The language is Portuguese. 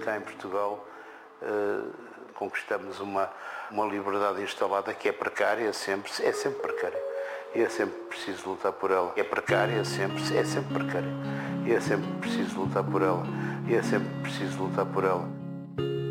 cá em Portugal conquistamos uma liberdade instalada que é precária, é sempre precária. E é sempre preciso lutar por ela. É precária, é sempre precária. E é sempre preciso lutar por ela. E é sempre preciso lutar por ela.